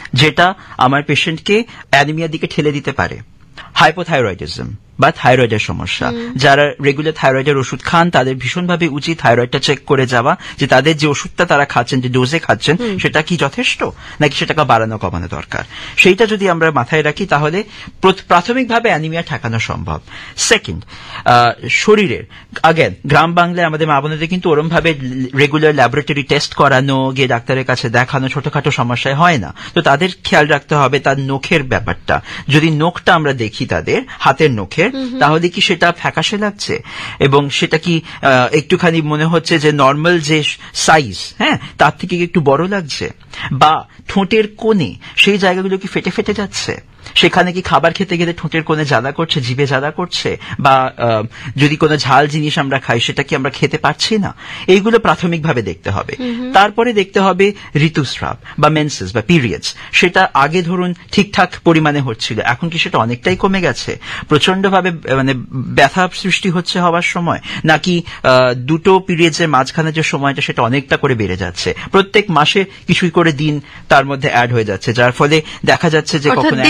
যেটা আমার পেশেন্টকে অ্যানিমিয়ার দিকে ঠেলে দিতে পারে। হাইপোথাইরয়েডিজম বা থাইরয়েডের সমস্যা, যারা রেগুলার থাইরয়েডের ওষুধ খান তাদের ভীষণভাবে উচিত থাইরয়েডটা চেক করে যাওয়া, যে তাদের যে ওষুধটা তারা খাচ্ছেন, যে ডোজে খাচ্ছেন সেটা কি যথেষ্ট নাকি সেটাকে বাড়ানো কমানো দরকার। সেইটা যদি আমরা মাথায় রাখি তাহলে প্রাথমিকভাবে অ্যানিমিয়া ঠেকানো সম্ভব। সেকেন্ড, শরীরের আগেন গ্রাম বাংলায় আমাদের মা বোনেদের কিন্তু ওরমভাবে রেগুলার ল্যাবরেটরি টেস্ট করানো, গিয়ে ডাক্তারের কাছে দেখানো ছোটখাটো সমস্যায় হয় না। তো তাদের খেয়াল রাখতে হবে তার নখের ব্যাপারটা। যদি নখটা আমরা দেখি তাদের হাতের নখের, তাহলে কি সেটা ফ্যাকাশে লাগছে এবং সেটা কি একটুখানি মনে হচ্ছে যে নর্মাল যে সাইজ, হ্যাঁ, তার থেকে একটু বড় লাগছে, বা ঠোঁটের কোণে সেই জায়গাগুলো কি ফেটে ফেটে যাচ্ছে, সেখানে কি খাবার খেতে গেলে ঠোঁটের কোণে জ্বালা করছে, জিভে জ্বালা করছে, বা যদি কোনো ঝাল জিনিস আমরা খাই সেটা কি আমরা খেতে পারছি না, এইগুলো প্রাথমিকভাবে দেখতে হবে। তারপরে দেখতে হবে ঋতুস্রাব বা মেন্সেস বা পিরিয়ডস, সেটা আগে ধরুন ঠিকঠাক পরিমাণে হচ্ছিল, এখন কি সেটা অনেকটাই কমে গেছে, প্রচন্ডভাবে মানে ব্যথা সৃষ্টি হচ্ছে হওয়ার সময়, নাকি দুটো পিরিয়ডসের মাঝখানে যে সময়টা সেটা অনেকটা করে বেড়ে যাচ্ছে, প্রত্যেক মাসে কিছু করে দিন তার মধ্যে অ্যাড হয়ে যাচ্ছে, যার ফলে দেখা যাচ্ছে যে কখনো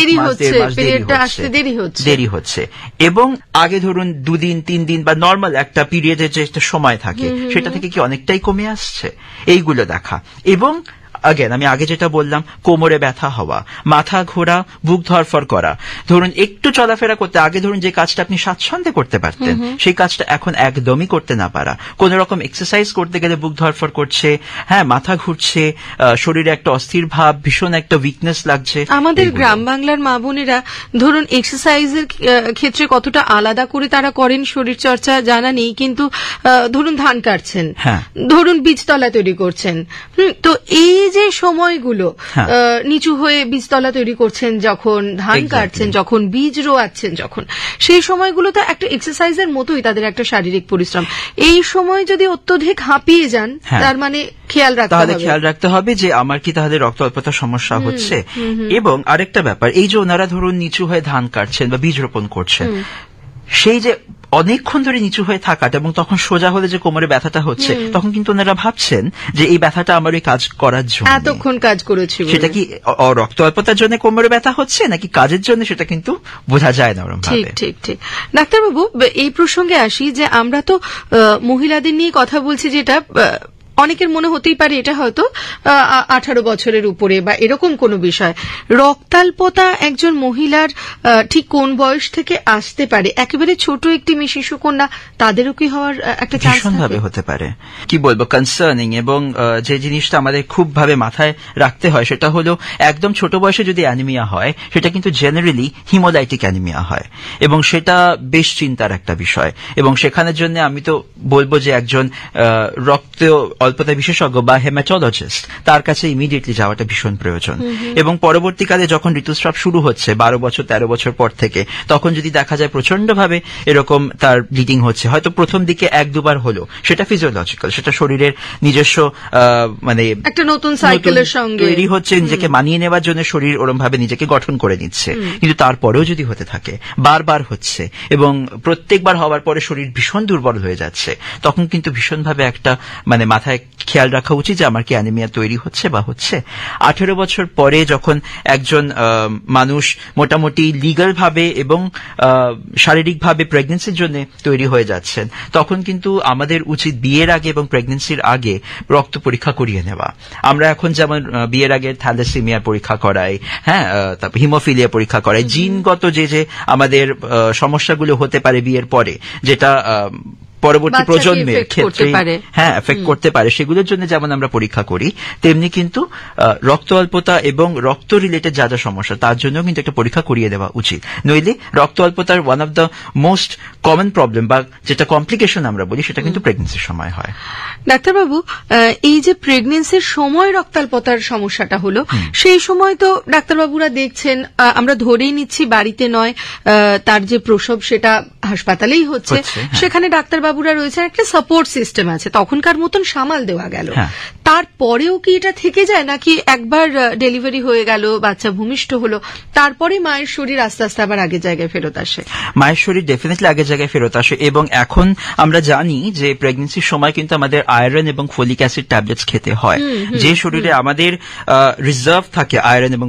দেরি হচ্ছে। এবং আগে ধরুন 2 দিন 3 দিন বা নর্মাল একটা পিরিয়ডের যে একটা সময় থাকে সেটা থেকে কি অনেকটাই কমে আসছে, এইগুলো দেখা। এবং আগেন আমি আগে যেটা বললাম, কোমরে ব্যথা হওয়া, মাথা ঘোরা, বুক ধরফর করা, ধরুন একটু চলাফেরা করতে আগে ধরুন যে কাজটা আপনি স্বাচ্ছন্দ্যে করতে পারতেন সেই কাজটা এখন একদমই করতে না পারা, কোন রকম এক্সারসাইজ করতে গেলে বুক ধরফর করছে, হ্যাঁ, মাথা ঘুরছে, শরীরে একটা অস্থির ভাব, ভীষণ একটা উইকনেস লাগছে। আমাদের গ্রাম বাংলার মা বোনেরা ধরুন এক্সারসাইজের ক্ষেত্রে কতটা আলাদা করে তারা করেন শরীর চর্চা জানা নেই, কিন্তু ধরুন ধান কাটছেন, ধরুন বীজতলা তৈরি করছেন, তো এই যে সময়গুলো নিচু হয়ে বীজতলা তৈরি করছেন, যখন ধান কাটছেন, যখন বীজ রোয়াচ্ছেন, যখন সেই সময়গুলো তো একটা এক্সারসাইজের মতোই তাদের একটা শারীরিক পরিশ্রম। এই সময় যদি অত্যধিক হাঁপিয়ে যান তার মানে খেয়াল রাখতে হবে যে আমার কি তাহলে রক্ত অল্পতার সমস্যা হচ্ছে। এবং আরেকটা ব্যাপার, এই যে ওনারা ধরুন নিচু হয়ে ধান কাটছেন বা বীজ রোপণ করছেন, সেই যে অনেকক্ষণ ধরে নিচু হয়ে থাকাটা এবং তখন সোজা হলে যে কোমরে ব্যথাটা হচ্ছে, তখন কিন্তু ওনারা ভাবছেন যে এই ব্যথাটা আমার ওই কাজ করার জন্য, এতক্ষণ কাজ করেছি, সেটা কি রক্ত অল্পতার জন্য কোমরে ব্যথা হচ্ছে নাকি কাজের জন্য, সেটা কিন্তু বোঝা যায় না ওরকম ভাবে। ঠিক। ডাক্তারবাবু, এই প্রসঙ্গে আসি যে আমরা তো মহিলাদের নিয়ে কথা বলছি, যেটা অনেকের মনে হতেই পারে এটা হয়তো 18 বছরের উপরে বা এরকম কোনো বিষয়। রক্তাল্পতা একজন মহিলার ঠিক কোন বয়স থেকে আসতে পারে? একেবারে ছোট একটি মেয়ে শিশু কন্যা, তাদেরও কি হওয়ার একটা চান্স ভীষণভাবে হতে পারে? কি বলবো, কনসার্নিং। এবং যে জিনিসটা আমাদের খুব ভাবে মাথায় রাখতে হয় সেটা হলো, একদম ছোট বয়সে যদি অ্যানিমিয়া হয় সেটা কিন্তু জেনারেলি হিমোলাইটিক অ্যানিমিয়া হয়, এবং সেটা বেশ চিন্তার একটা বিষয়। এবং সেখানের জন্য আমি তো বলবো যে একজন রক্ত অল্পতা বিশেষজ্ঞ বা হেমাটোলজিস্ট, তার কাছে ইমিডিয়েটলি যাওয়াটা ভীষণ প্রয়োজন। এবং পরবর্তীকালে যখন ঋতুস্রাব শুরু হচ্ছে 12 বছর 13 বছর পর থেকে, তখন যদি দেখা যায় প্রচন্ডভাবে এরকম তার ব্লিডিং হচ্ছে, হয়তো প্রথম দিকে 1-2 বার হলো, সেটা ফিজিওলজিক্যাল, সেটা শরীরের নিজস্ব মানে একটা নতুন সাইকেলের সঙ্গে তৈরি হচ্ছে, নিজেকে মানিয়ে নেওয়ার জন্য শরীর ওরম ভাবে নিজেকে গঠন করে নিচ্ছে। কিন্তু তারপরেও যদি হতে থাকে, বারবার হচ্ছে এবং প্রত্যেকবার হওয়ার পরে শরীর ভীষণ দুর্বল হয়ে যাচ্ছে, তখন কিন্তু ভীষণভাবে একটা মানে মাথায় খেয়াল রাখা উচিত যে আমার কি অ্যানিমিয়া তৈরি হচ্ছে বা হচ্ছে। 18 বছর পরে যখন একজন মানুষ মোটামুটি লিগ্যাল ভাবে এবং শারীরিকভাবে প্রেগনেন্সির জন্য তৈরি হয়ে যাচ্ছেন, তখন কিন্তু আমাদের উচিত বিয়ের আগে এবং প্রেগনেন্সির আগে রক্ত পরীক্ষা করিয়ে নেওয়া। আমরা এখন যেমন বিয়ের আগে থ্যালাসেমিয়ার পরীক্ষা করাই, হ্যাঁ, তারপর হিমোফিলিয়া পরীক্ষা করাই, জিনগত যে আমাদের সমস্যাগুলো হতে পারে বিয়ের পরে, যেটা পরবর্তী প্রজন্মের ক্ষেত্রে এফেক্ট করতে পারে, সেগুলোর জন্য যেমন আমরা পরীক্ষা করি, তেমনি কিন্তু রক্ত অল্পতা এবং রক্ত রিলেটেড যা যা সমস্যা তার জন্য কিন্তু একটা পরীক্ষা করিয়ে দেওয়া উচিত। নইলে রক্ত অল্পতার one of the most common problem বা যেটা কমপ্লিকেশন আমরা বলি, সেটা কিন্তু প্রেগনেন্সির সময় হয়। ডাক্তারবাবু, এই যে প্রেগনেন্সির সময় রক্তাল্পতার সমস্যাটা হলো, সেই সময় তো ডাক্তারবাবুরা দেখছেন, আমরা ধরেই নিচ্ছি বাড়িতে নয়, তার যে প্রসব সেটা হাসপাতালেই হচ্ছে, সেখানে ডাক্তারবাবুরা রয়েছেন, একটা সাপোর্ট সিস্টেম আছে, তখনকার মতন সামাল দেওয়া গেল। তারপরেও কি এটা থেকে যায়, নাকি একবার ডেলিভারি হয়ে গেল, বাচ্চা ভূমিষ্ঠ হলো, তারপরে মায়ের শরীর আস্তে আস্তে আবার আগের জায়গায় ফেরত আসে? মায়ের শরীর ডেফিনেটলি আগের জায়গায় ফেরত আসে। এবং এখন আমরা জানি যে প্রেগনেন্সির সময় কিন্তু আমাদের আয়রন এবং ফোলিক অ্যাসিড ট্যাবলেটস খেতে হয়, যে শরীরে আমাদের রিজার্ভ থাকে আয়রন এবং